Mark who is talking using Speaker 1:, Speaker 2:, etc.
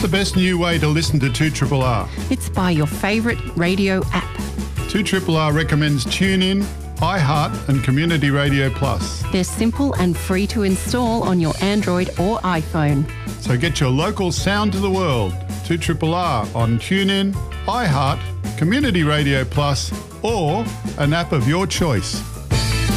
Speaker 1: the best new way to listen to 2RRR?
Speaker 2: It's by your favourite radio app.
Speaker 1: 2RRR recommends TuneIn, iHeart and Community Radio Plus.
Speaker 2: They're simple and free to install on your Android or iPhone.
Speaker 1: So get your local sound to the world. 2RRR on TuneIn, iHeart, Community Radio Plus or an app of your choice.